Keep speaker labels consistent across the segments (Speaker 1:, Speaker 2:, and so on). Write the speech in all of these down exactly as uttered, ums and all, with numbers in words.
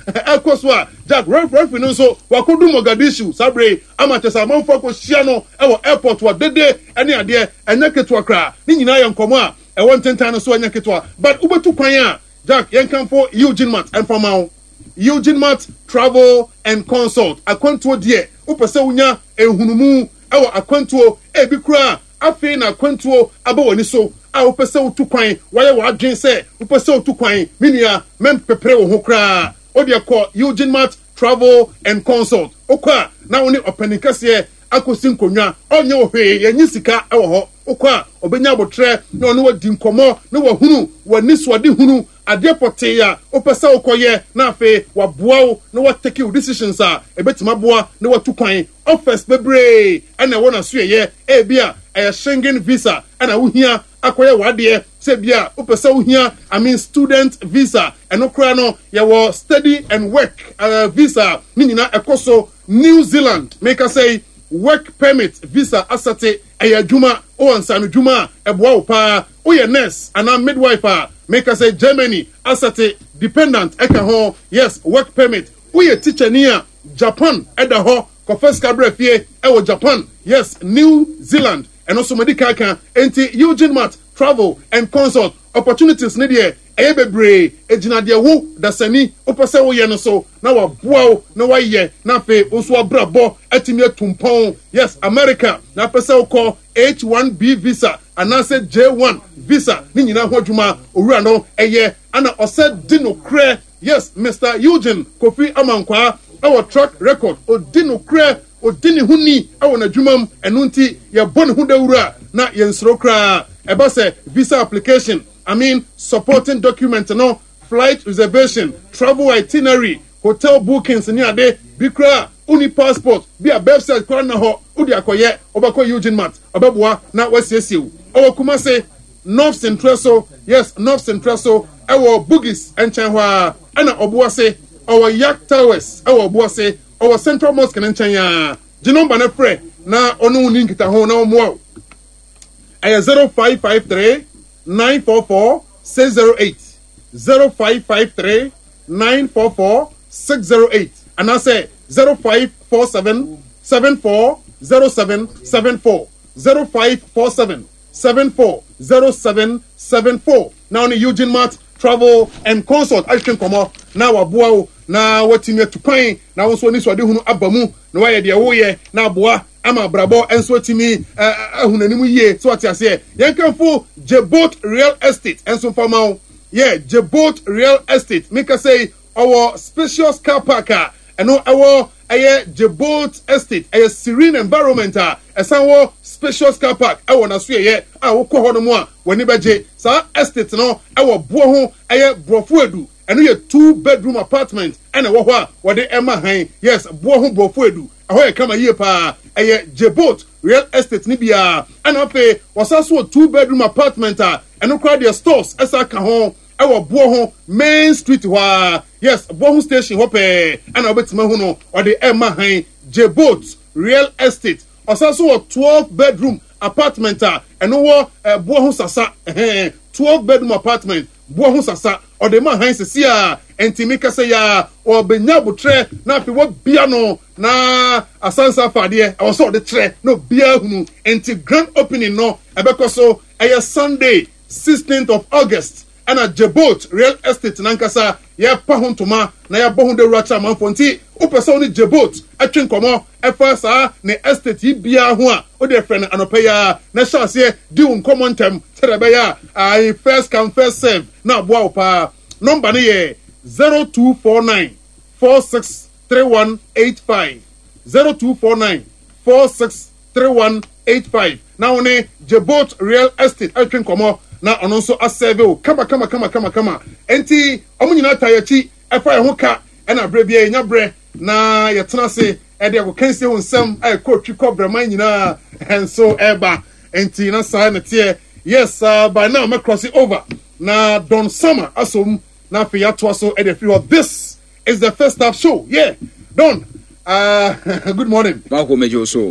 Speaker 1: Ekoswa Jack referee no so wakodu Mogadishu sabre amachesa amanfo ko hia no e wo airport wa dede ene ade enya ketwa kra ni nyina ye nkomo a e won tentan no so enya ketwa but ubetu kwan a Jack yenkan for Eugene Mart and for maw Eugene Mart Travel and Consult akwantuo de upese unya ehunumu e wo akwantuo e bi kra afi na akwantuo abawani so a upese utu kwan waye wa adwen se upese utu kwan minia mem pepere wo ho kra Odia call Eugene Mart Travel and Consult. Okwa na oni openikase akosi nkonwa onye ohwe yanyi sika ewo ho. Okwa obenya abotre na oni wadi nkomo na wahunu wani swade hunu ade pote ya opesa okoye na afe waboa na watake decisions a ebetima boa na watu kwan office bebre ana wona so ye e bia e Schengen visa ana wohia akoye wade se bia opesa wohia I mean student visa eno kra no ye wo study and work uh, visa ni nyina ekoso New Zealand make I say work permit visa asate ayadwuma o ansanu dwuma eboa opa o ye nurse ana midwife make us say Germany asate dependent eka ho yes work permit o ye teacher nia Japan eda ho confess kabrefie e wo Japan yes New Zealand and also medical kan enti Eugene Mart Travel and Consult opportunities ne de eye bebre ejina de wo dasani opese wo ye no so na wa boa na wa ye na fe oso abrabo atimi atumpon yes America na pese wo call H one B visa and I said J one visa ni nyina ho adwuma owura no eye ana ose dino kre yes Mister Eugene Kofi Amankwa our track record odino kre odini huni awo na dwumam enu nti ye bon hu dawura na ye nsro kra eba se visa application I mean supporting document no flight reservation travel itinerary hotel bookings ni ade bikra uni passport bi a website kwa na ho udi akoye obako Eugene Mart obeboa na wasiesie o kuma se North Central so yes North Central so ewo Bugis enchan hwa ana oboa se our Yak Towers ewo oboa se our Central Mosque enchan ya jinomba na frɛ na onu ni nkita ho na omo aya zero five five three nine four four six zero eight zero five five three nine four four six zero eight and I say zero five four seven seven four zero seven seven four zero five four seven seven four zero seven seven four now ni Eugene Mart Travel and Consult I can come out now aboa na watimi tupan na wonso ni so de hunu abamu na waye de wo ye na aboa ama brabo enso timi ahunanimu yie so ati ase yenkanfo Jebot Real Estate enso fama yeah Jebot Real Estate make us say our spacious car park eno our aye Jebot Estate aye serene environment a esan wo spacious car park e wona so ye a wo kɔ hɔ no mu a wani beje sa estate no e wo bo ho aye brofo edu eno ye two bedroom apartment ena wo hɔ a wode ema han yes bo ho brofo edu aho ye kama yie pa eye Jebot Real Estate ni bia ana fe wasaso two bedroom apartment a eno kra de stores esa ka ho ewo bo ho main street hwa yes bo ho station ho pe ana obetima hu no ode ema han Jebot Real Estate osaso twelve bedroom apartment a eno wo bo ho sasa eh twelve bedroom apartment bo ho sasa ode ma han sisi a entimi kase ya obenya botre na afi wo bia no na asansa fade e wo so de tre no bia hunu enti grand opening no ebekoso eye Sunday sixteenth of August ana Jebot Real Estate nankasa ya pa hontoma na ya bohun de racha manfonti opesa oni Jebot atwen komo efa sa ne estate bia ho a o de friend anopa ya na chance di un common term terebe ya I first come first serve na boa opa number ne ye zero two four nine four six three one eight five zero two four nine four six three one eight five now ne Jebot Real Estate atwen komo na ono so aseve o kama kama kama kama kama enti omunyina tayachi efa ye ho ka na bre bia nya bre na yetena se e de ko kanse ho nsam ai ko twiko brama nyina enso eba enti na sa na tie yes uh, by now me cross it over na Don Summer asom na fe ya to so e de free of this is the first half show yeah Don uh good morning
Speaker 2: ba ko mejo so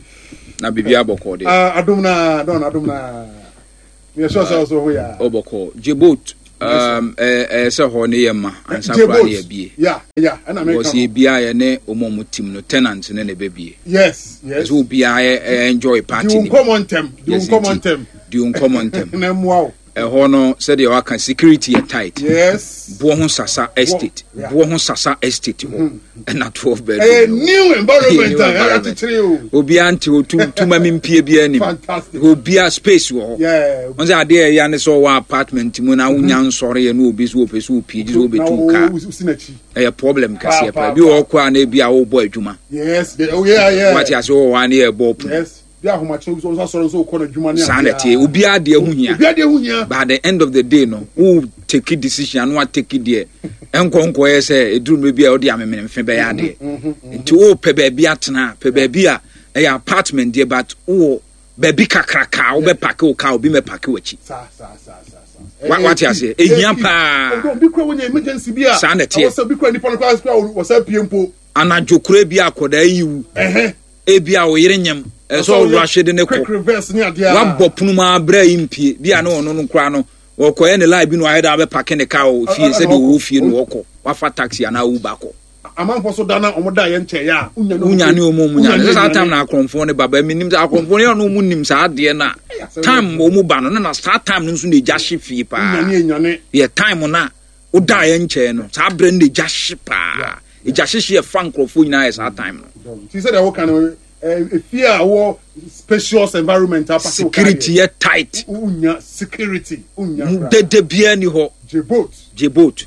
Speaker 2: na bibia bokode
Speaker 1: uh adum na Don adum na we sure so so we are
Speaker 2: oboko Jebot um eh eh se ho ne yema ansa kwa ne bie
Speaker 1: yeah yeah and I
Speaker 2: was e bia ye ne omomo team no tenant ne ne bebie
Speaker 1: yes yes
Speaker 2: so bia enjoy party
Speaker 1: ni come on them do come on them
Speaker 2: do come on them
Speaker 1: na muawo
Speaker 2: ehho no said you can security tight
Speaker 1: yes
Speaker 2: bo ho sasa estate bo ho sasa estate ho na twelve bedroom
Speaker 1: eh new environment at three
Speaker 2: obi anti otuma mimpie bia ni obi a space wo
Speaker 1: yeah
Speaker 2: on say ade ya ne so wa apartment mu na unya nsore ye no obi so ope so opi so obe tu ka eh problem kasi pa bi wo kwa na bia wo bo adwuma
Speaker 1: yes oh yeah yeah
Speaker 2: what ya so wa na e bo
Speaker 1: yes bia ho ma che so so so ko na adwuma ni
Speaker 2: sanity obi ade ehunhia
Speaker 1: obi ade ehunhia
Speaker 2: by the end of the day no who take a decision no take it there enkonko ye say eduru me bia odi amemene mfe be ya de nti o pe ba bia atena pe ba bia e apartment there but o baby kakraka o be pack o ka obi me pack wachi
Speaker 1: sa sa sa sa
Speaker 2: what what you say ehia pa
Speaker 1: obi kwa wonya emergency bia
Speaker 2: sanity
Speaker 1: o say bi kwa ni pon kwa o say piempo
Speaker 2: anadwokura bia akoda yiwu eh e bia o yire nyam so rush de ne ko
Speaker 1: quick reverse ni adia
Speaker 2: wa bopunu ma bra impie bia na ono no kra no wo koye ne live bi no ayeda be pack ne ka o fie se de wo fie no wo ko wa fa taxi ana uba ko
Speaker 1: amanfo so dana omoda ye nche ya
Speaker 2: unya ne omo munya ne sa time na akonfo ne baba minim sa akonfo ne no munim sa ade na time o mu ba no na start time nso ne gya hye fie pa
Speaker 1: unya ne nyane
Speaker 2: ye time na o da ye nche no sa bre ne gya hye pa e gya hye hye fa nkrofo nyina ye sa time no
Speaker 1: she said that can uh, fear our spacious environment
Speaker 2: security ye tight
Speaker 1: unya security unya
Speaker 2: de de bia ni ho
Speaker 1: jeboat
Speaker 2: jeboat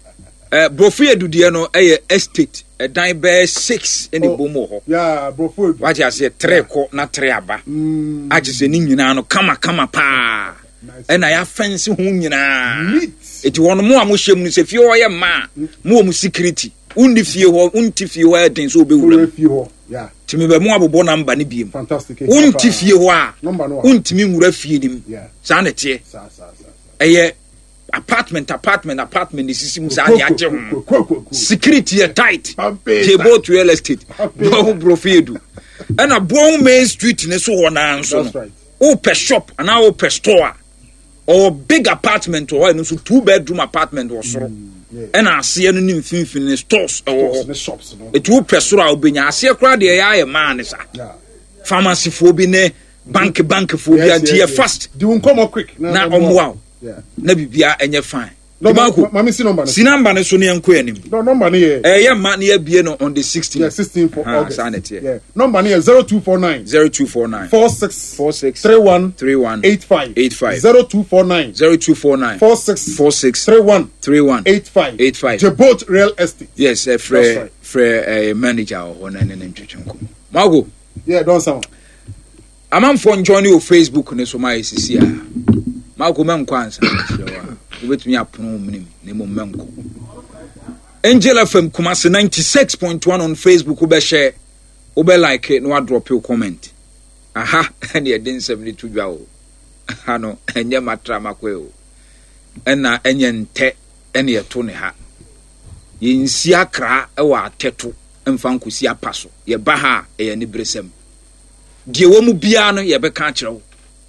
Speaker 2: eh brofu edudie no eye estate e dan be six in the bomo ho
Speaker 1: yeah brofu
Speaker 2: what you say three ko na three aba aje se ni nyina no kama kama pa e na ya fence ho nyina eti wono mo am hyem no se fie ho ye ma mo mu security undi fie ho unti fie ho eden so obewura
Speaker 1: fie ho yeah
Speaker 2: timi be mo abobo number ni biem
Speaker 1: fantastic
Speaker 2: unti fie ho a untimi nwura fie nim sa na tie sa sa sa eye apartment apartment apartment is sim sa ya je ho security tight table to real estate bo profedu and a bon main street ne so ho na nso o per shop and o per store or big apartment or no so two bedroom apartment or so and I see no nim finfin stores or shops no it will per store obenya ase kra de ya ya man sa pharmacy fo bi ne bank bank fo bi anti fast
Speaker 1: di won come quick
Speaker 2: na omwa yeah na bibia enye fine
Speaker 1: no mama si number
Speaker 2: si number ne so ne enko anim
Speaker 1: no number ne ye
Speaker 2: eh ya ma ne abie no on the sixteenth
Speaker 1: yeah sixteenth for
Speaker 2: August sanity
Speaker 1: yeah number ne zero two four nine
Speaker 2: zero two four nine
Speaker 1: four six
Speaker 2: four six
Speaker 1: three one
Speaker 2: three one
Speaker 1: eight five
Speaker 2: eight five
Speaker 1: zero two four nine
Speaker 2: zero two four nine
Speaker 1: four six
Speaker 2: four six
Speaker 1: three one
Speaker 2: three one
Speaker 1: eight five
Speaker 2: eight five
Speaker 1: Jeboat Real Estate
Speaker 2: yes a free free manager or na na ntwetwenko mago
Speaker 1: yeah don sound
Speaker 2: amanfo join you Facebook ne so my sisi a mago men kwansa obetumi apono munim ne mo menko Angela F M Kumasi ninety-six point one on Facebook ube share ube like no wa drop your comment aha and ye den seventy-two dwa o ano enye matra makwe o ena enye nte ene ye to ne ha ye nsi akra e wa ateto emfa nkosi apaso ye ba ha e ye ne bresem die wo mu bia no ye be ka kirewo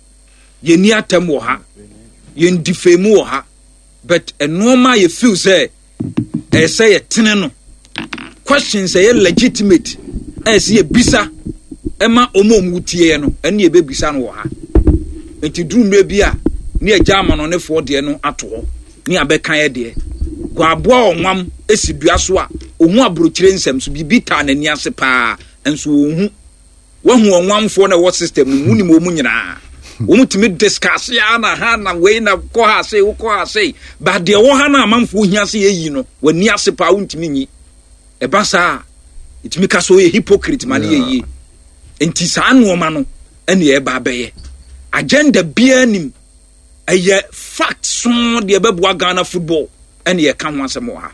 Speaker 2: ye ni atam wo ha ye ndifemu wo ha but enoma ye feel say e say ye tene no questions say legitimate e say ye bisa e ma omomutie no ene ye be bisa no wo ha enti duru mre bia ne agya ama no ne fo de no ato ne abeka ye de kwa aboa onwam esidua so a ohu aburokyire nsem so bibi ta nani ase pa enso ohu wahu onwamfo na what system muni mo mu nyina omutimi discuss ya na ha na we na ko ha sei wo ko ha sei ba de wo ha na amanfo hia se yeyi no wani ase pa untimi nyi e ba sa itimi ka so ye hypocrite ma ne yeyi enti sa no ma no ene e ba beye agenda bia nim eye fact so de beboa Ghana football ene ye ka ho asem ha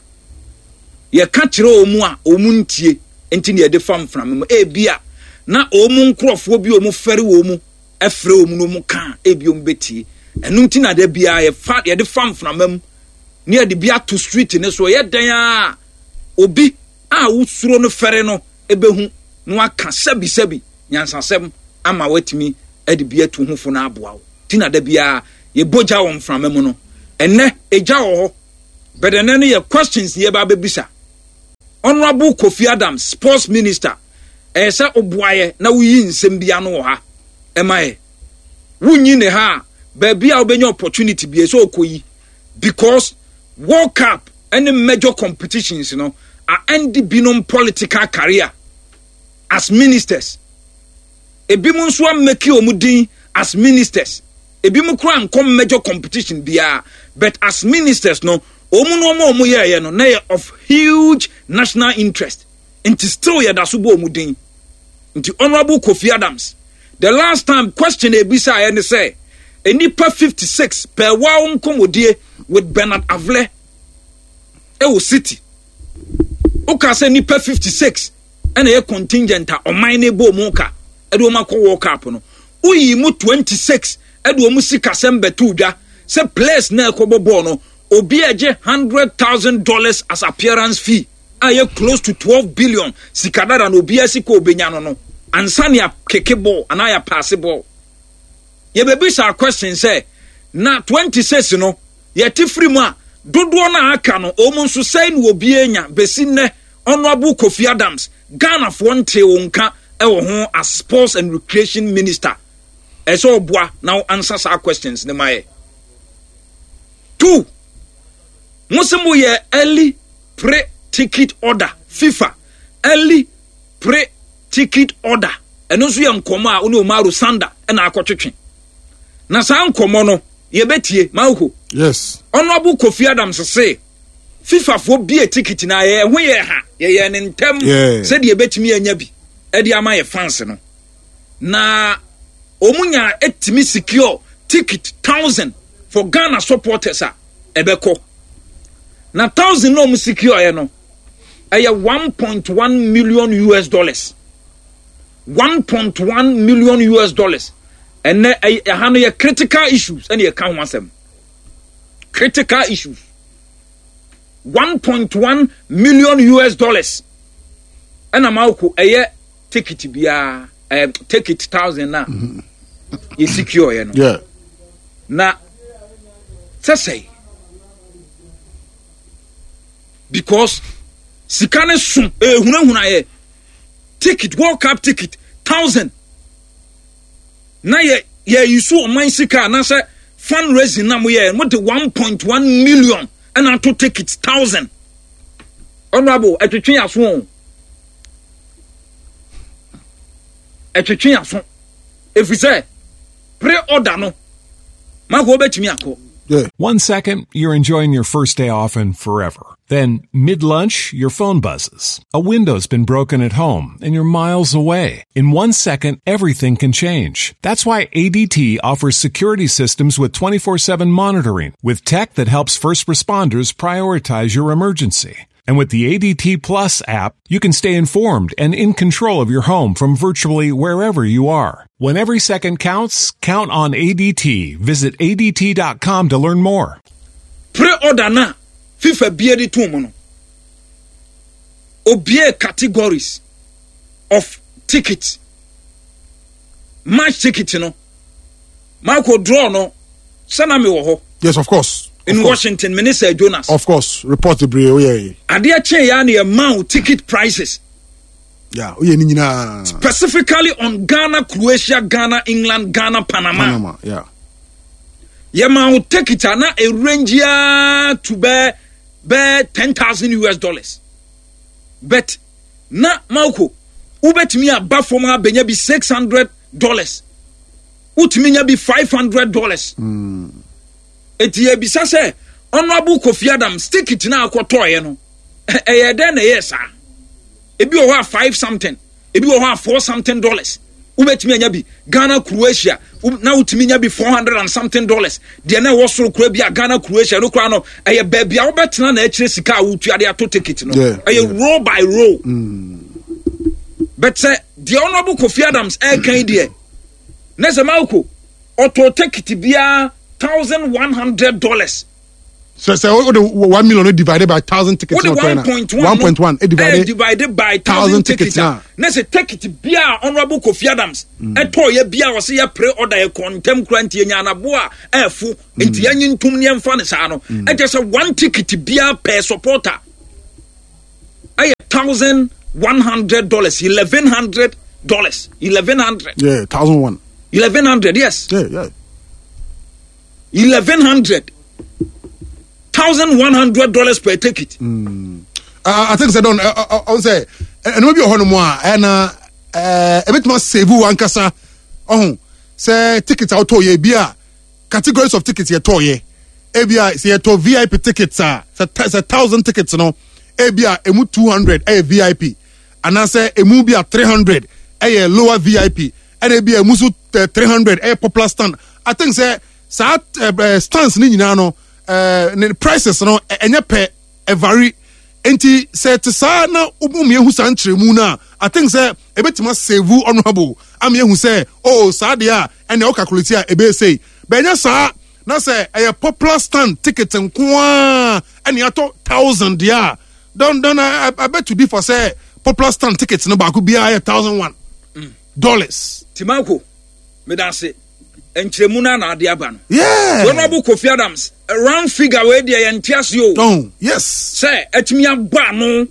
Speaker 2: ye ka kire omu a omu ntie enti ne de fam fram e bia na omu nkrofo bi omu fere wo mu efre omu no mu kan e bi omu betie enu nti na da bia ye fa ye de fam fram ne ye de bia to street ne so ye dan a obi a wusuro no fere no ebehu no aka sabi sabi nyansasem ama watimi e de bia to hufo na aboa ti na da bia ye boja won fram mu no ene eja wo but ene no ye questions ye ba bebisa Honorable Kofi Adams sports minister esa obuaye na wuyi nsem bia no ha emaye wunyi ne ha ba bia obenya opportunity bia so okoyi because World Cup any major competitions you know are end binom political career as ministers ebi mu nso ameki omudin as ministers ebi mu kura nkom major competition bia but as ministers no omu no omu omu ye ye no na of huge national interest into still ye da so bo omudin into Honorable Kofi Adams the last time question ebisa ye ne say enipa fifty-six per wa nkomodie with Bernard Avle e wo city o ka say nipa fifty-six and a contingent a omine bo mu ka e do makọ World Cup no uyi mu twenty-six e do mu sika sembe tu dwa say place na ekobobo no obi eje one hundred thousand dollars as appearance fee aye close to twelve billion sikadara no obi asika obenya no no ansania keke ball anaya pass ball ye bebi sa question say na twenty-six no ye tifri mu a dodo na aka no omu nso say no obi enya besi ne Honorable Kofi Adams Ghana for nte wonka e wo ho as sports and recreation minister eso oboa now answer sa questions ne maye two Musemu ye early pre-ticket order FIFA early pre-ticket order eno so ye nkomo a oni Omaru Sanda e na akotwetwe na sa nkomo no ye betie mauko
Speaker 3: yes
Speaker 2: Honorable Kofi Adams say FIFA for be a ticket na ye ho ye ha ye ye ne ntem said ye betimi anya bi e de ama ye fans no na omunya etimi secure ticket one thousand for Ghana supporters a ebeko na one thousand no mu secure ye no aya one point one million U S dollars one point one million U S dollars and na ha no ye critical issues and ye kan wasem critical issues one point one million U S dollars and amauko eye ticket bia eh ticket one thousand na mm-hmm. You secure you know
Speaker 3: yeah
Speaker 2: na say because sikane sun eh huna huna ye ticket World Cup ticket one thousand na ye ye yusu o man sika na say fundraising na mo ye mo de one point one million and I to take it thousand. Honorable, a twitching as one. A twitching as one. If we say pre-order no, my go bet me ako.
Speaker 3: Yeah.
Speaker 4: One second, you're enjoying your first day off and forever. Then, mid-lunch, your phone buzzes. A window's been broken at home, and you're miles away. In one second, everything can change. That's why A D T offers security systems with twenty-four seven monitoring, with tech that helps first responders prioritize your emergency. And with the A D T Plus app, you can stay informed and in control of your home from virtually wherever you are. When every second counts, count on A D T. Visit A D T dot com to learn more.
Speaker 2: Pre-order na FIFA biedi tumo no. Obie categories of tickets. Match ticket no. Marco draw no. Sana me wo ho.
Speaker 3: Yes, of course.
Speaker 2: In
Speaker 3: course.
Speaker 2: Washington, Minister Jonas.
Speaker 3: Of course, report the brio, yeah.
Speaker 2: Adia che ya ni amount ticket prices.
Speaker 3: Yeah, yeah, ni na.
Speaker 2: Specifically on Ghana, Croatia, Ghana, England, Ghana, Panama.
Speaker 3: Panama, yeah.
Speaker 2: Ya amount ticket na a range ya to be be ten thousand U S dollars. But na Malco, ubet me a bafoma benya be six hundred dollars. Utminya be five hundred dollars.
Speaker 3: Mm.
Speaker 2: Eti e bisa se Honorable Kofi Adams ticket na akotoye no e ye den na yes ah ebi o ha five something ebi o ha four something dollars ubetimi anya bi Ghana Croatia na utimi nya bi four hundred and something dollars de na wo soro kura bi Ghana Croatia no kura no e ye baby a wobetena na akire sika a wotua de ato ticket no e ye row by row
Speaker 3: mm.
Speaker 2: But say the Honorable Kofi Adams e kan de na se mauko auto ticket bia one thousand one hundred dollars
Speaker 3: So say so, one million divided by thousand tickets.
Speaker 2: What one point one?
Speaker 3: One point one divided
Speaker 2: divided by thousand tickets. Now, say ticket bia Honorable Kofi Adams. Eto ye bia was ye pre-order ye contem kranti ye nyana boa efu enti ye ntum ne mfa ne sa no. E just one ticket bia per supporter. Ay thousand one hundred dollars, eleven hundred dollars, eleven hundred.
Speaker 3: Yeah, thousand one.
Speaker 2: Eleven hundred, yes.
Speaker 3: Yeah, yeah.
Speaker 2: Eleven hundred. Thousand one hundred dollars per ticket.
Speaker 3: Mm. Uh, I think I don't. I will say, and maybe a hundred more. And uh, a bit more save one kasa. Oh, say tickets out to ye beer categories of tickets ye to ye. Ebia say to V I P tickets ah. It's a thousand tickets no. Ebia emu two hundred a V I P. And I say emu bia three hundred a lower V I P. And ebia musu three hundred a popular stand. I think say sa uh, stands ni nyina no. Uh, the prices no enye pe e vary enti say to sa na ubum ye hu san tremu na I think say e betima save honorable am ye hu say oh sa de a ene o calculate a e be say be nya sa na say e popular stand ticket nko a ene ato thousand dia don don I, I bet to be for say popular stand tickets no ba ko bia one thousand one dollars
Speaker 2: Timako me dan say entremuna na ade aba no
Speaker 3: yeah
Speaker 2: Honorable Kofi Adams a round figure where they entiasio
Speaker 3: oh yes
Speaker 2: say etimi agba no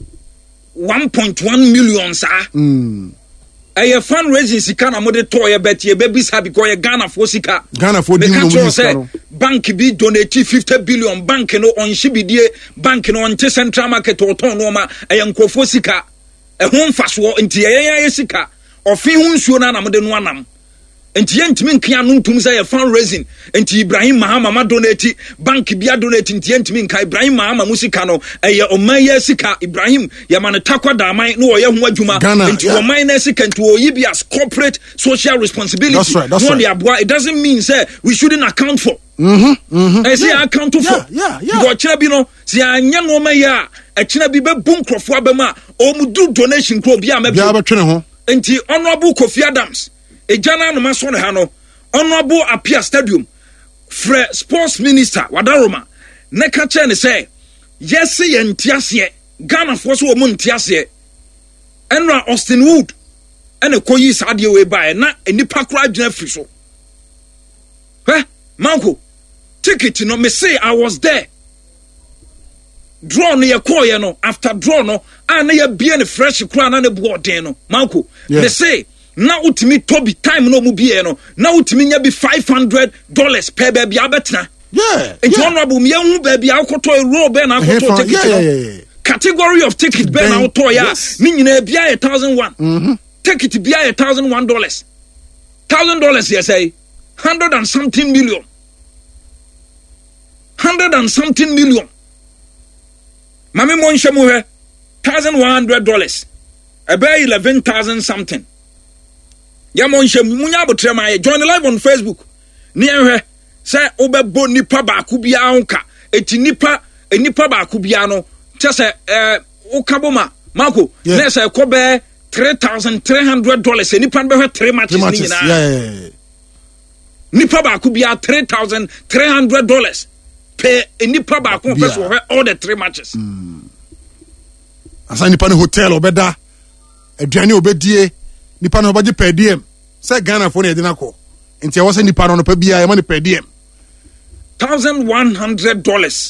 Speaker 2: one point one million sa
Speaker 3: mm
Speaker 2: a fundraising sika na mode to ye bet ye baby sa because ye Ghana for sika
Speaker 3: Ghana for di
Speaker 2: no say bank bi donate fifty billion bank no on shibidie bank no on central market or ton no ma e nkofo sika e ho mfaso nti ye ye sika ofi hu nsuo na na mode no anam enti yentimi nkia no ntum say fundraising enti Ibrahim Mahama ma donate bank bia donate enti yentimi nka Ibrahim Mahama musika no eye omaye sika Ibrahim ya man takwa da man no oye ho adwuma enti oman na sika enti oyi bia corporate social responsibility.
Speaker 3: That's right, that's
Speaker 2: no
Speaker 3: right.
Speaker 2: It doesn't mean say we shouldn't account for
Speaker 3: mhm mhm
Speaker 2: I say yeah. account for
Speaker 3: yeah yeah yeah
Speaker 2: go kira bi no si anya no ma ya e kira bi be bu nkrofo abema o mu do donation kro bia ma
Speaker 3: bia ba twene ho
Speaker 2: enti Honorable Kofi Adams ejana no maso ne ha no Honorable Apia Stadium Fre sports minister Wadaroma ne ka che ne say yes ye ntiase Ghana for so mo ntiase enra Austin Wood ene koyi sade we bae na enipa kra adwena firi so eh manko ticket no me say I was there draw no ye call ye no after draw no and ye bia ne fresh kra na ne board no manko yeah. Me say na utimi tobi time no mu bie no na utimi nya bi five hundred dollars per baby abetna
Speaker 3: yeah
Speaker 2: and yeah. Honorable me hu baby akoto row be na akoto ticket
Speaker 3: yeah, yeah, yeah, yeah.
Speaker 2: Category of ticket be na auto ya ni nyina bia one thousand one
Speaker 3: mhm
Speaker 2: ticket bia one thousand one dollars one thousand dollars you say one hundred and something million one hundred and something million mame mo nhemu he one thousand one hundred dollars about eleven thousand something ya mo nhemu munya botre ma join live on Facebook ni ehwe say obebo nipa ba ku bia honka eti nipa enipa ba ku bia no chese eh ukaboma mako na say ko be three thousand three hundred dollars enipa be three matches ni nyina
Speaker 3: yeah
Speaker 2: nipa ba ku bia three thousand three hundred dollars per enipa ba ku first all the three matches
Speaker 3: mm asa nipa ne hotel obeda aduane obedie nipa no obaje per diem say Ghana for na edina ko enti e wo say nipa no no pa bia e ma ne per diem
Speaker 2: one thousand one hundred dollars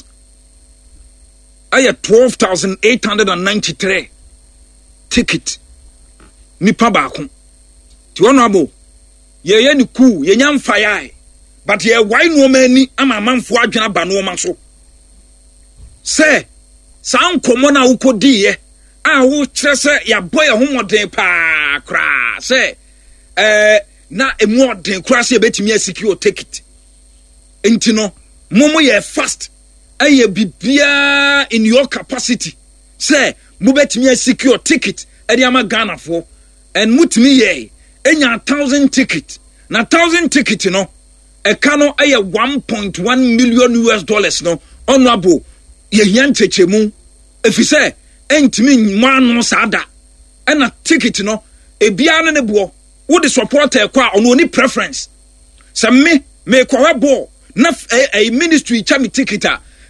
Speaker 2: aya twelve thousand eight hundred ninety-three ticket nipa ba ko ti Honorable ye ye ni ku ye nyam fire but ye why no mani ama manfo adwena ba no ma so say san komo na ukodi ye a wo kire se ya boy ho moden pa kra say eh na emu oden kra se betimi asecure ticket enti no momo ye fast aye bibia in your capacity say mo betimi asecure ticket e dey ama Ghana for and mutimi ye enya one thousand ticket na one thousand ticket no e ka no aye one point one million U S dollars no Honorable ye hian chechemu efise entimi mano sada ena ticket no ebia ne bo wo de supporter kwa ono ni preference se me me kwa bo na a ministry cha me ticket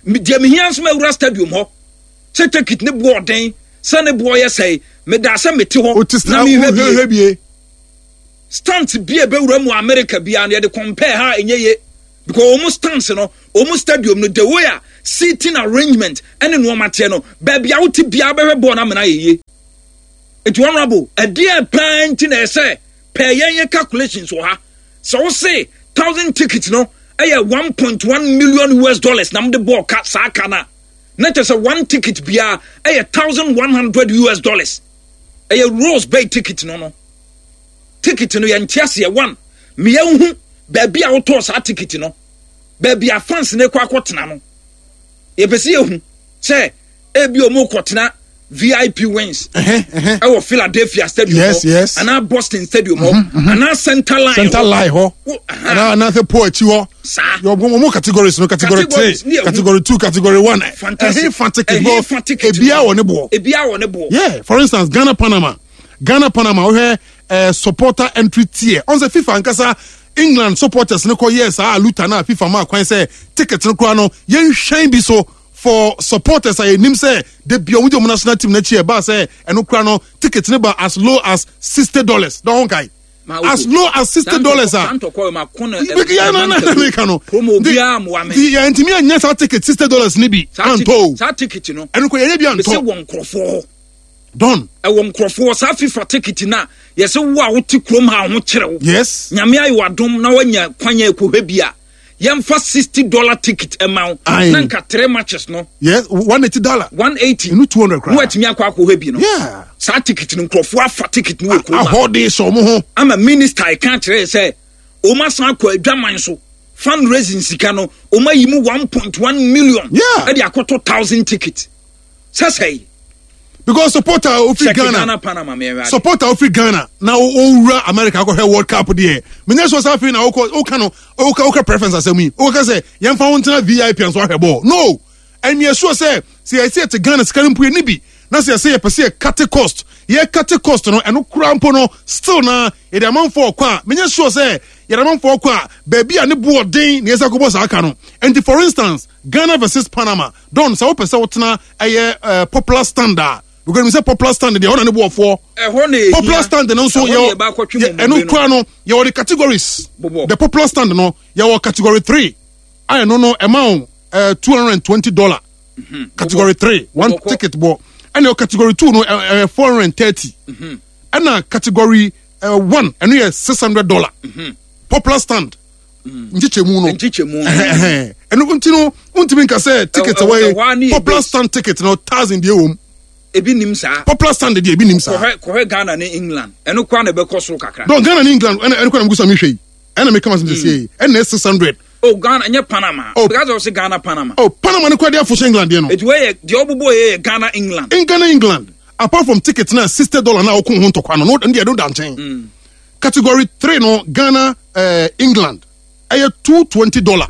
Speaker 2: dia me hian so ma wura stadium ho se ticket ne boarding se ne boy say me da se mete ho
Speaker 3: na me hwe bie
Speaker 2: stance bia be wura mu America bia na de compare ha enyeye because almost stance no almost stadium no the way seating arrangement ene no mate no ba bia wo ti bia be hwe bo na me na yeye it honorable a dear pant na say pay yen calculations wo ha so say thousand tickets no eh one point one million U S dollars nam de ball cat sa kana not as a one ticket bia eh one thousand one hundred U S dollars eh rose bay ticket no no ticket no yan tiase one me hu ba bia wo to sa ticket no ba bia fans ne kwa kwotena no e pese hu say e bi o mo kwotena V I P wins. Uh-huh, uh-huh. Our Philadelphia Stadium.
Speaker 3: Yes, yes.
Speaker 2: And our Boston Stadium. Mm-hmm, mm-hmm. And our Center Line.
Speaker 3: Center Line. Ho. Uh-huh. And our another poet. You Your more categories. No category three, category two, category one.
Speaker 2: Fantastic.
Speaker 3: A fantastic ball.
Speaker 2: A
Speaker 3: bia on the ball.
Speaker 2: A bia on the ball.
Speaker 3: Yeah. For instance, Ghana Panama. Ghana Panama. We have uh, supporter entry tier. On the FIFA and England supporters. No yes. Ah, Lutana FIFA ma. Kwan say tickets no kwano. Yen shine be so. For supporters, I name say the beyond national team next year, but say and no tickets never as low as sixty dollars. Don't guy as low as sixty dollars. The intimate yes, our ticket sixty dollars. Nibi Anto,
Speaker 2: that ticket, you know,
Speaker 3: and we can
Speaker 2: say one crofo.
Speaker 3: Don
Speaker 2: a one crofo, Safi for ticket na. Yes, wow, to chrome how much.
Speaker 3: Yes,
Speaker 2: Yamia, you are dum now when you're Quanya Kuhebia. Yam for sixty dollar ticket amount. Nanka three matches no.
Speaker 3: Yes, one eighty dollar.
Speaker 2: One eighty.
Speaker 3: You know two hundred crowd.
Speaker 2: What me akwa ko hebi no.
Speaker 3: Yeah.
Speaker 2: Sa ticket no crofo afa ticket no ko.
Speaker 3: I hold this so mo.
Speaker 2: I'm a minister. I can't say. Oma san ko adwaman so. Fundraising sika no. Oma yimu one point one million.
Speaker 3: Yeah.
Speaker 2: E dey akoto one thousand ticket. Say say.
Speaker 3: Because supporter of Ghana,
Speaker 2: Ghana Panama,
Speaker 3: supporter of Ghana now over America go have World Cup there. Me just was happy now. O kano o ka preference as me. O ka say yam fa wontina V I P and so have ball. No, and me sure say see I say to Ghana scaling pu ni bi. Na say say per say cut cost. Ye cut cost no and no crampo no still na e dey amount for kwa. Me just sure say ye dey amount for kwa. Baby ani board den na yesa ko boss aka no. And for instance, Ghana versus Panama. Don say o pese wotena eh popular standard. Because we say popular standard, they are on the board for popular standard. Also, you and no crown, you are the categories. The popular standard, no, you are category three. I don't know amount uh, two hundred and twenty dollar. Category three, one ticket ball, and your category two, no, uh, four hundred and thirty. And uh, category uh, one, and we are six hundred dollar. Popular stand. Njiche muno.
Speaker 2: Njiche muno.
Speaker 3: And you continue. Unti minka say tickets away. Popular stand ticket, no thousand the
Speaker 2: ebi nim sa
Speaker 3: popular standard ebi nim sa
Speaker 2: ko he Ghana ne England eno kwa na be koso kakra
Speaker 3: don Ghana ne England eno eno kwa na gusa mi hwei eno me kama sem say eno six hundred
Speaker 2: oh Ghana nye Panama oh because of say Ghana Panama
Speaker 3: oh Panama ne kwa dia for England dey no
Speaker 2: it way the obubo ye Ghana England
Speaker 3: in Ghana England apart from tickets na sixty dollars na okun ho ntokwa no no dey don dancing category three no Ghana uh, England aye two hundred twenty dollars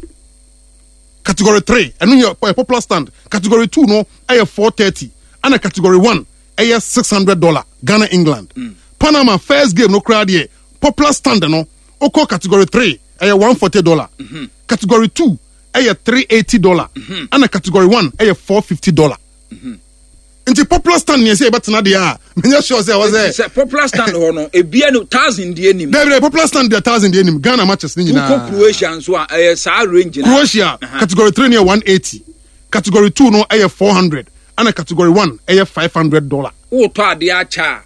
Speaker 3: category three eno your popular stand category two no aye four hundred thirty. And a category one, a six hundred dollar Ghana England. Mm. Panama first game no crowd here. Popular standard no. Oko category three, a one hundred forty dollar. Mm-hmm. Category two, a three hundred eighty dollar. Mm-hmm. And a category one, a four hundred fifty dollar. Mm-hmm. Into popular stand you say but na dia. Me just sure say was there.
Speaker 2: Popular stand ho no e bia no one thousand the enim.
Speaker 3: There popular stand the one thousand the enim. Ghana matches ni nyina.
Speaker 2: Croatia so a sa range na.
Speaker 3: Croatia uh-huh. Category three near one hundred eighty. Category two no a four hundred. And a category one, a five hundred dollar.
Speaker 2: Oh, to a dear cha.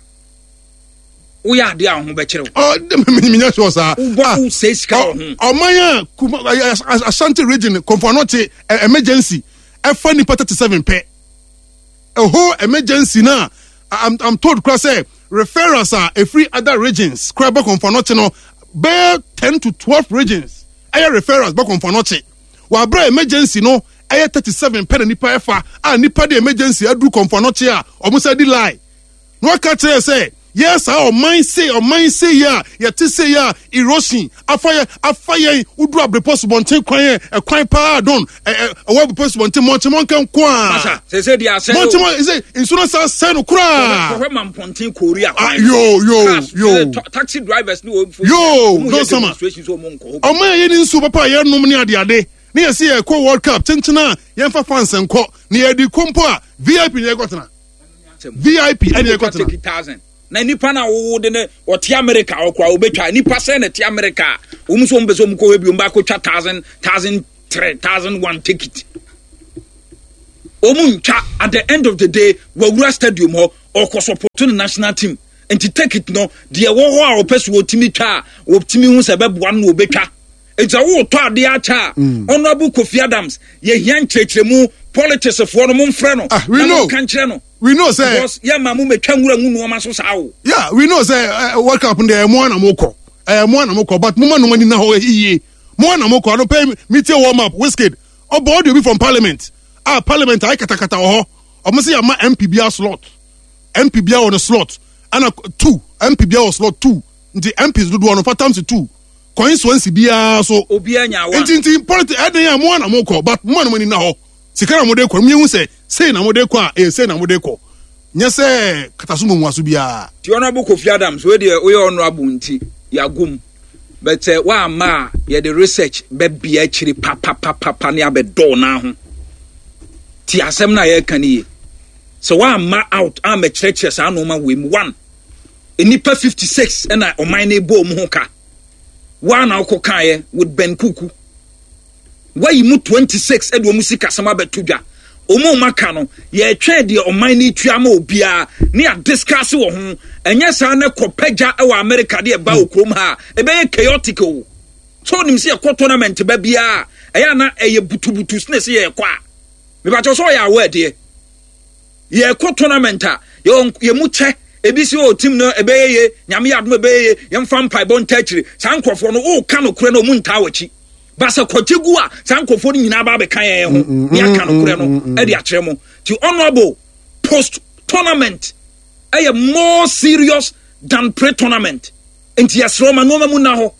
Speaker 2: We are dear who better.
Speaker 3: Oh, the minister was a
Speaker 2: who says,
Speaker 3: oh, Maya, Ashanti region, Confornote, emergency, a funny part to seven pay. A whole emergency now. I'm I'm told, cross say, refer us a free other regions, crab back on Confornote, no, bear ten to twelve regions. I refer us back on Confornote. While bra emergency, no. I thirty-seven pen nipa efa a nipa the emergency adu Confornote a almost said lie. No catch say yes our mind say or mind say ya ya ti say ya erosion afire afire udu abre possible nten kwan e kwan pa don e we possible nten mo nten kan kwa
Speaker 2: masa say say dia say
Speaker 3: mo nten say insurance say no kura
Speaker 2: ko man pontin korea
Speaker 3: yo yo yo
Speaker 2: taxi drivers no
Speaker 3: yo no sama o man ye ni nsu papa ye nom ni ade ade ne yɛ sɛ yɛkɔ world cup tenkyena yɛmfa fans nkɔ ne yɛde kompo a V I P ne yɛkɔtena V I P ɛne yɛkɔtena
Speaker 2: na nipa na wo de ne ɔte America ɔkɔ obetwa nipa sɛ ne te America wɔn nso mpɛ sɛ wɔn kɔ ebi wɔn ba akɔtwa thousand thousand three thousand one ticket wɔn ntwa at the end of the day wɔwura stadium hɔ ɔkɔ support the national team nti ticket no deɛ wɔ hɔ a ɔpɛ so wɔtumi twa a wɔtumi hu sɛ bɛboa no wɔbɛtwa ɛgya wo tɔ ade akyɛ a Honorable Kofi Adams yɛhia nkyerɛkyerɛmu politics foɔ no mo mfrɛ no
Speaker 3: we know
Speaker 2: ka nkyerɛ no
Speaker 3: we know say
Speaker 2: because yɛ ma mo metwa nwura ngu nneɛma so saa wo
Speaker 3: yeah we know say uh, World Cup ndɛ mo na mo kɔ eh mo na mo kɔ but mo ma no ni na hɔ yiye mo na mo kɔ no pay meet warm up Wizkid obo audio be from parliament ah parliament ai kata kata hɔ omo say ya ma M P B a slot M P B a on a slot ana two M P B a on slot two nti M Ps do do on for times two constituency bia so
Speaker 2: obia nya wa
Speaker 3: nti nti politics eden ya mo na mo kɔ but mo na mo ni na hɔ sika na mo de kɔ mo hu sɛ sei na mo de kɔ a eh sei na mo de kɔ nya sɛ kataso mo muaso bia
Speaker 2: ti Honorable Kofi Adams we de we honorable nti yagum but uh, wa ma ye the research be bia chiri pa pa pa pa pa ne abedo na ho ti asem na ye kan yi so wa ma out am a churches sa no ma we one enipa fifty-six and I oman ne bo mu ho ka wa na okokaye with Ben Kuku wa yi mu twenty-six e do mu sika sama betudwa omo maka no ye twa de oman ni tua ma obia ne a discuss wo ho enye sa ne kopagya e wa America de ba okrom ha e be chaotic o so nim se e tournament ba bia e ya na e ye butubutu sne se ye kwa me ba cho so ya wa de ye ko tournament a ye mu che ebi si o team no ebe ye nyame yadom ebe ye yemfa mpai bon tachiri sankofo no o ka no kure no mu nta wachi basa kotegu a sankofo no nyina ba be kan ye ho ne aka no kure no e de akere mo ti honorable post tournament e more serious than pre tournament enti yesro ma no ma mu na ho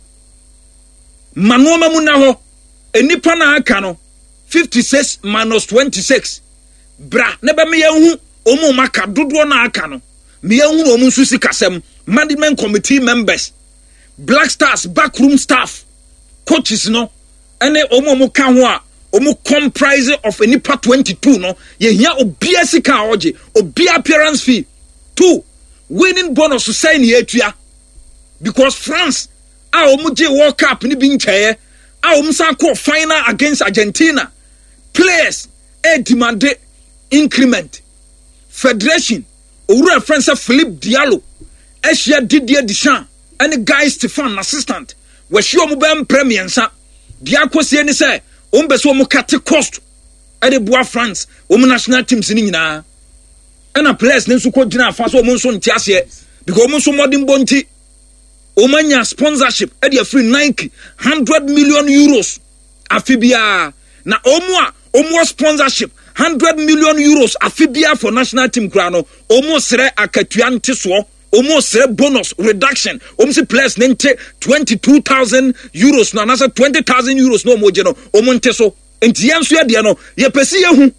Speaker 2: ma no ma mu na ho enipa na aka no fifty-six minus twenty-six bra ne ba me ye hu omu maka dodo na aka no me ehunu omu nso sikasem management committee members Black Stars backroom staff coaches no ene omu omu ka ho a omu comprise of enipa twenty-two no ye hia obia sika oje obia appearance fee two winning bonus to sign etua because France a omu je World Cup ni bi nkyeye a omu san call final against Argentina players e demand increment federation Owura friend say Philippe Diallo Eshia Didier Deschamps and Guy Stefan assistant we shi omu be premier sa dia kosie ni say o mbe so omu cut cost e de boa France omu national teams ni nyina e na players ni nso ko gina afa so omu nso nti ase because omu nso modern bonti omu nya sponsorship e de free Nike one hundred million euros afibia na omu a omu sponsorship one hundred million euros afibia for national team krano almost sere akatua nteso almost sere bonus reduction almost players nente twenty-two thousand euros na nasa twenty thousand euros no mo je no omo nteso enti yenso ye de no ye pesi ye hu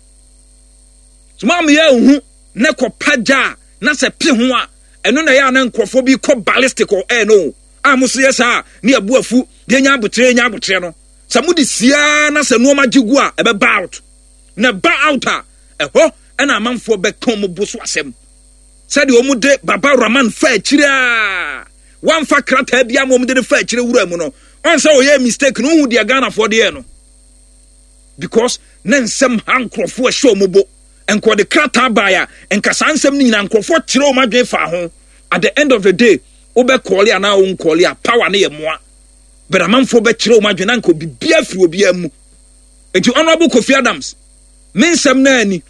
Speaker 2: suma me ye hu ne ko paja na se pi ho a eno na ya na nkofo bi ko ballistic o eh no amuso ye sa ne abuafu de nya abotre nya abotre no samudi sia na se no ma jigu a ebe bout na ba outa eho na amanfo beton mo boso asem said omu de Baba Raman fa akira wan fa krata bia mo de fa akira wura mu no on say o ye mistake no hu de Ghana for de no because na nsem hankrofo a show mo bo enko de krata ba ya enka sansem ni nyina nkrofo kire o madwe fa ho at the end of the day o be call ya na o call ya power na ye moa but amanfo be kire o madwe na nko bibia firi obi amu enti Honorable Kofi Adams mensem na ani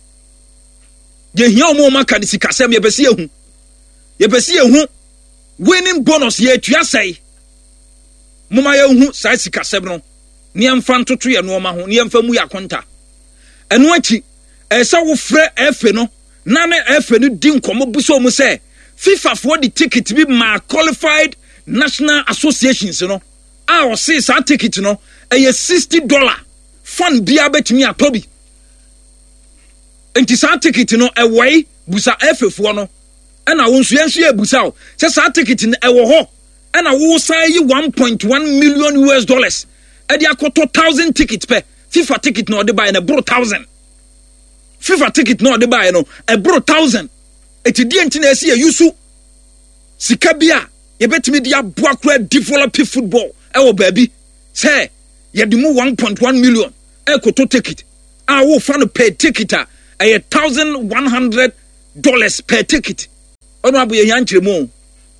Speaker 2: ye hia omo maka de sikasem ye bese ehu ye bese ehu winning bonus ye tua sai moma ye hu sai sikasem no ne emfa ntoto ye no ma ho ne emfa mu ya konta eno achi esa wo frɛ efe no na na efe no di nkomo buso mu se FIFA for the ticket bi ma qualified national associations no a o se sa ticket no e sixty dollars fan bia betimi atobi enti sa ticket no e wai busa efefo no e na wo nso yenso e busa o se sa ticket no e wo ho e na wo sai yi one point one million U S dollars edi akoto thousand tickets per FIFA ticket no de buy na bro thousand FIFA ticket no de buy no e bro thousand eti die nti na esi yusu sika bia ye betimi dia boa kra develop football e wo baabi say ye di mu one point one million e koto ticket a wo fa no per ticket a e one thousand one hundred dollars per ticket ono abu ye yankyeremu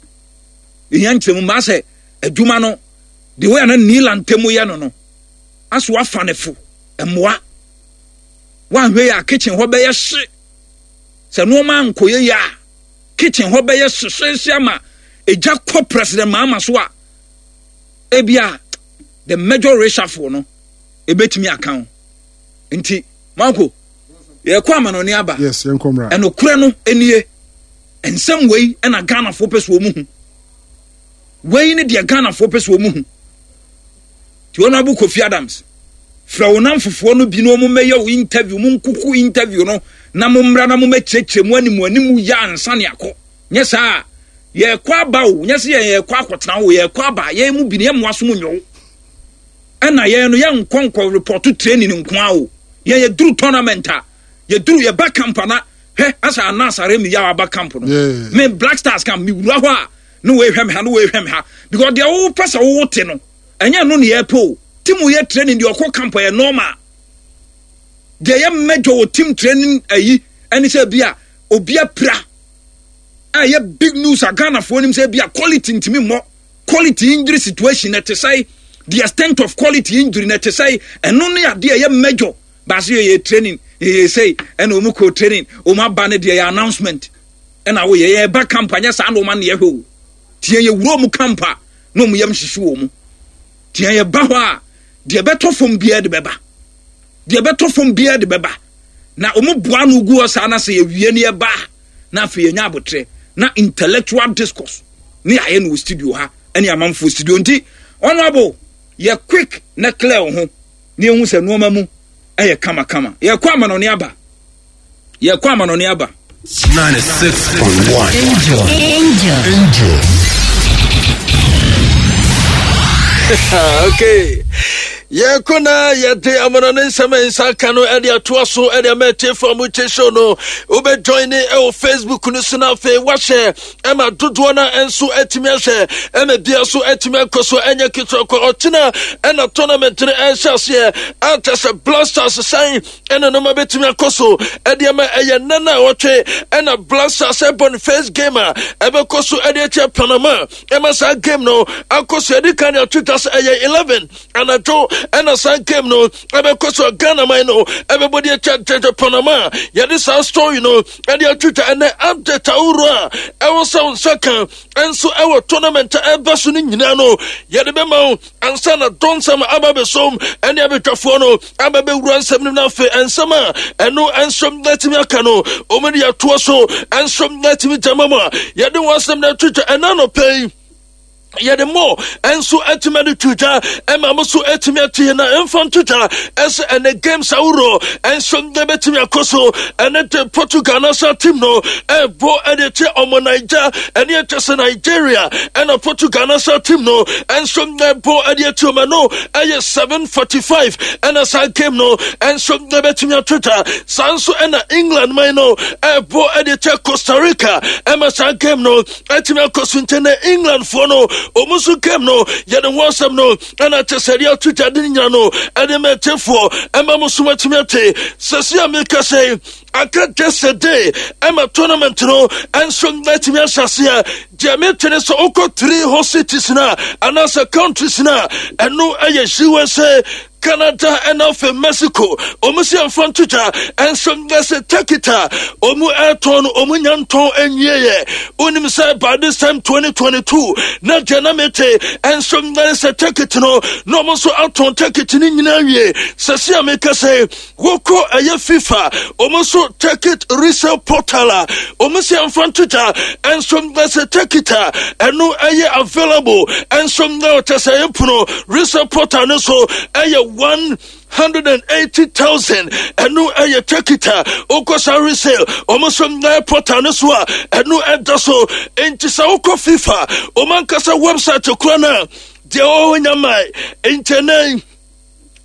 Speaker 2: ye yankyeremu ma say aduma no the way na nilan temu ye no no aso afa ne fo emwa wan hwe ya kitchen ho be ye hye se no man koye ya kitchen ho be ye hye ama eja ko president mama so a ebia the major reshuffle no ebetimi account nti manko ye kwa manoni aba
Speaker 3: yes yen komra
Speaker 2: eno kure no enie ensem wei na Ghana fo peso mu hu wei ne de Ghana fo peso mu hu ti ono abu Kofi Adams fra wonam fofo no bi no mo meye wo interview mo nkuku interview no na mo mra na mo mecheche mo ani mo ani mu ya ansa ne akọ nye saa ye kwa ba wo nye se ye kwa akotena wo ye kwa ba ye mu bi ne mo aso mo nyo ena ye no ye nkonko report training nko awo ye ye duru tournament a ye duru ye back camp na he asa anasare mi ya back camp no
Speaker 3: yeah.
Speaker 2: Me Black Stars camp mi wura ho a no we hwem ha no we hwem ha because they all pesa wo te no enya no ne ye po timu ye training the okọ camp ye normal de ye major team training ayi eni se bia obia pra aye big news a Ghana for him say bia quality ntimi mo quality injury situation at say the extent of quality injury net say eno ne ade ye major ba se ye training ye say eno mu ko training o ma ba ne de announcement ena wo ye ye ba campaign sa no ma ne ye ho tie ye wuro mu campa no mu yam hihwe wo mu tie ye ba ho a de beto from bia de beba de beto from bia de beba na omu boa no gu osa na se ye wie ne ba na fe ye nya abotre na intellectual discourse ni aye no studio ha ene amamfo studio nti honorable ye quick na clear ho ni ehu se no ma mu eye kama kama ye kwa ma no ne aba ye kwa ma no ne aba
Speaker 5: ninety-six point one
Speaker 6: Angel Angel Angel
Speaker 7: okay. Ye kuna ye de amonane nsema nsaka no e de atoa so e de mete from show no ube join e o Facebook no so na fe wa share e ma dodo na enso etimi ahwe e ma bia so etimi akoso enye kitwa ko otina e na tournament ne e share atasa blasters sign e no ma betimi akoso e de ma eye nana wotwe e na blasters e bon first gamer e be koso e de che Panama e ma sa game no akoso e de kan Twitter e eleven and ato and a san came no ebe koso Ghana man no everybody chat chat Panama ya this our story you know and your Twitter and the update aura e was sound second and so our tournament e basu ni nyina no ya de be ma ansa na don some ababe som and ya betwafo no ababe wura nsem na fe ensema eno ensom letimi aka no o me ya to so ensom letimi jamama ya de wasem na Twitter and no pay yede mo enso etimedi tuja ema muso etimiati na enfant tuja es ene game sauro enso debetimi akoso ene te Portugal national team no e bo edete omo Niger ene etese Nigeria ene Portugal national team no enso ne bo edete omo no eye seven forty-five ene sa game no enso debetimi tuja sanso ene England man no e bo edete Costa Rica ema sa game no etimi akoso ntene England for no omusu kem no ye de wasam no ana teseria Twitter din nya no ene metefo ema musuma timete sesia meka say aka yesterday ema tournament no enso let me asase Jamaica so oko three host cities na anasa countries na eno aye shiwe say Canada and of Mexico, Omusi and Frontuja, and some less a takita, Omu Airton, Omunyanton, and Ye, Unim said by this time twenty twenty-two, not Janamete, and some less a takitino, no more so out on takitin in Ye, Sasia Meka say, Woko Aya FIFA, Omuso Takit Resale Portala, Omusi and Frontuja, and some less a takita, and no Aya available, and some no Tessayapuno, Resale Portano, so Aya one hundred eighty thousand and no aye takita okosa resale almost from the portaneswa and no edaso enti sa oko FIFA o man kasa website to krana de o nyamai internet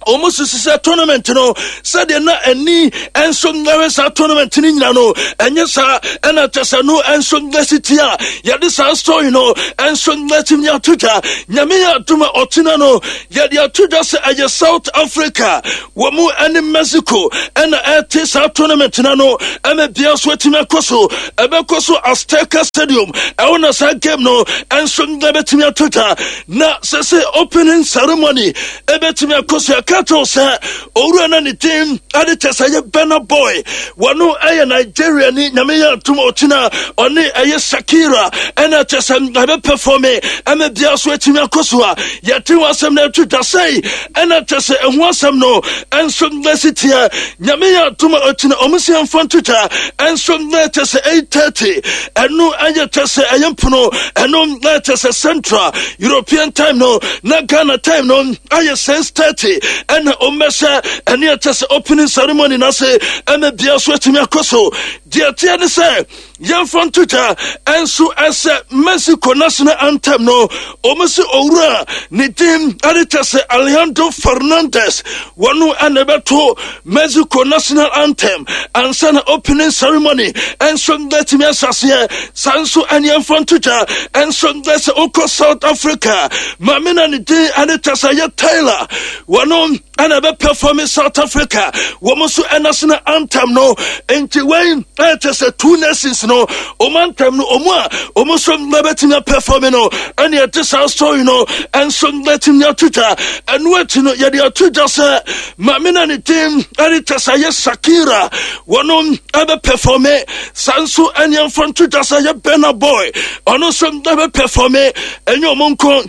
Speaker 7: almost is a tournament, you know, said they're not any and some there is a tournament in Inano, and yes, sir, and I just know and some Lesitia, yet this our story, you know, and some letting your tutor, Yamia Tuma Otinano, yet your tutors at South Africa, Wamu and in Mexico, and at this our tournament, you know, and a dear sweating a coso, a Becoso Azteca Stadium, I want to say game no, and some Debetimia tutor, not say opening ceremony, a Betimia Cosia. Kato sa orana ni team ade tesa ye Burna Boy wano aye Nigeria ni nyameya tumo china oni aye Shakira ena tesa abe perform ame bia so atimi akosua ye tin wasem na tuta say ena tesa enhu asem no enso university nyameya tumo ochina omusi amfon tuta enso tesa eight thirty enu aye tesa aye mpuno enu tesa Central European time no na Ghana time no aye six thirty and Omesha and near test opening ceremony na say and the dear sweating your coso. Dear Tiana say, young from Twitter, and so as Mexico national anthem no, Omesi Ora, Nidim Aditase Alejandro Fernandez, one who and about to Mexico national anthem and son opening ceremony and some that me assassia, Sansu and young from Twitter and some that's Oko South Africa, Mamina Nidim Aditase Taylor, one on and about performing South Africa, Womosu and national anthem no, and Tiwain, that is a two nations no, Omantam no, Oma, Omosu Labetina performing no, and yet this our story no, and some letting your Twitter, and what you know, yet your Twitter say, Mamina and the team, and it is a yes, Shakira, one on ever performing, Sansu and young from Twitter say, Burna Boy, or some never performing, and your monko.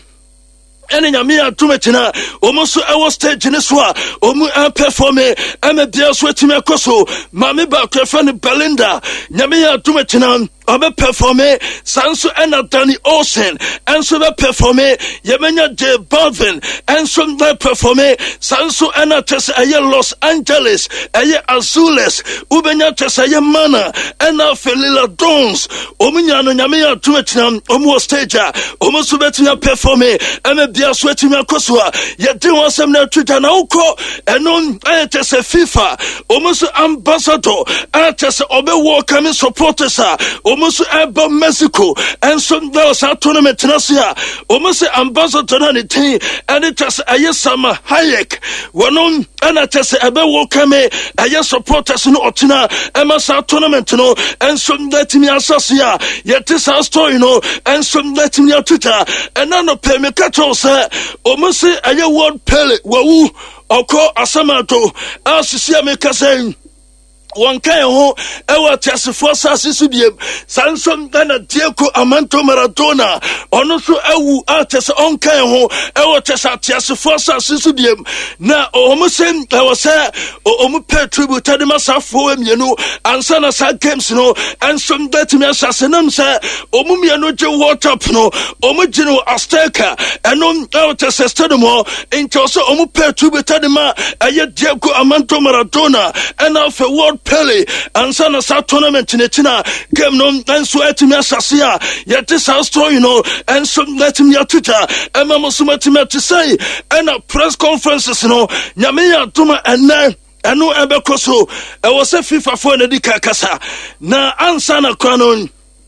Speaker 7: And in Yamia Tumetina, almost our stage in a swa, Omu performing, and a dear sweating a coso, Mammy Bakafan Belinda, Yamia Tumetina. Abe performer Sansu and Danny Olsen and so performer Yemenya J Balvin and some performer Sansu and Tessa Los Angeles Aye Azules Ubenya Tessa Mana and now Felila Dons Ominyano Yamia Tumetinam Omo stage Omo Subetina performer and a dear sweating Kosua yet do want some now Twitter now and on I Tessa FIFA almost ambassador and Tessa Obe War coming supporters almost about Mexico and some there was a tournament in Asia almost ambassador and the team and it was a yes summer Hayek one on and I test about Wakame a yes supporters no Otina and Massa tournament no and some let me assassia yet this our story no and some let me out Twitter and none of pay me catch say almost a year word pele wau oko asamato as see me saying one kind of ewa tiasi forsa sisubiem Samson dana Diego Amanto Maradona onoso ewu atese on kind of ewa tiasi forsa sisubiem na omusem ewa say omu pay tribute to the masafo emienu ansa na sa games no and some that me asasenam say omu mienu je world up no omu jino Azteca enom ewa tiasi stadium into also omu pay tribute to the ma aye Diego Amanto Maradona and of a world Pele and son of that tournament in a China game no and so at me asasia yet this our story you know and some let me your Twitter and mama sumati to say and a press conferences you know nyamia tuma and now and no ebekoso I was a FIFA for the kasa na answer na kwanon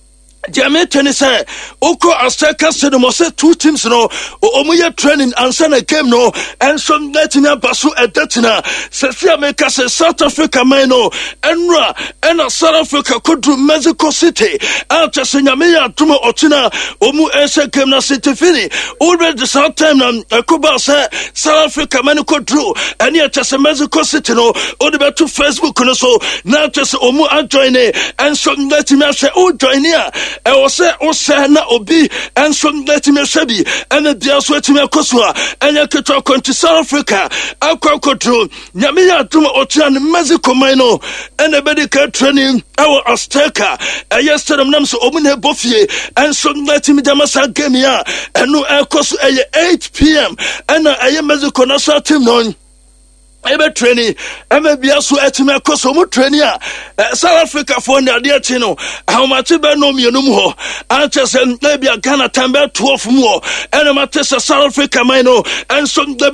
Speaker 7: Jame twenty say Oko Azteca said the most two teams no omuye training and send a game no and some Latina basu edetina Cecilia Meka say South Africa mino enra and South Africa could do Mexico City after Senyamia Tuma Otina Omu Ese game na City Fini already the South time na Kuba say South Africa mino could do and yet just Mexico City no all the to Facebook no so now just Omu a join and some Latina say oh join here I was say, oh, say, na obi, and some let me shabby, and the dear sweat me a cosua, and I could talk to South Africa. I could control Yamia Tuma Ocean, Mexico Mino, and the medical training, our Azteca. I yesterday, I'm so open her buffet, and some let me Damasa Gemia, and no air cost eight p.m. and I am Mexico National team known. Ebe training, ebe biasu etime koso mu training a South Africa for na de chino how much be no mienu mu ho anche se na bia Ghana tambe twelve mu ho ene mate South Africa man no and so